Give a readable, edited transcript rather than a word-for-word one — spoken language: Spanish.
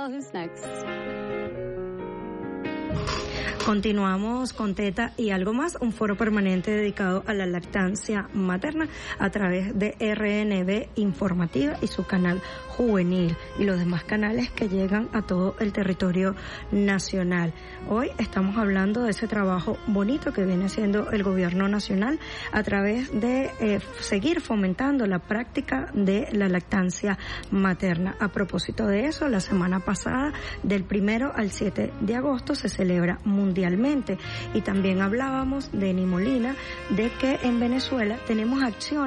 well, who's next? Continuamos con Teta y algo más, un foro permanente dedicado a la lactancia materna a través de RNB Informativa y su canal juvenil y los demás canales que llegan a todo el territorio nacional. Hoy estamos hablando de ese trabajo bonito que viene haciendo el gobierno nacional a través de seguir fomentando la práctica de la lactancia materna. A propósito de eso, la semana pasada, del 1 al 7 de agosto, se celebra mundialmente y también hablábamos de Eni Molina de que en Venezuela tenemos acciones